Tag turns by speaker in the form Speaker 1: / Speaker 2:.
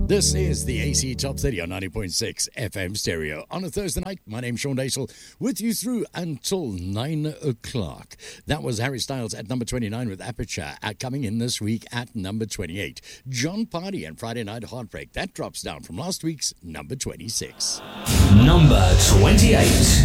Speaker 1: This is the AC Top 30 on 90.6 FM stereo. On a Thursday night, my name's Sean Dacel, with you through until 9 o'clock. That was Harry Styles at number 29 with Aperture, coming in this week at number 28. John Party and Friday Night Heartbreak. That drops down from last week's number 26.
Speaker 2: Number 28.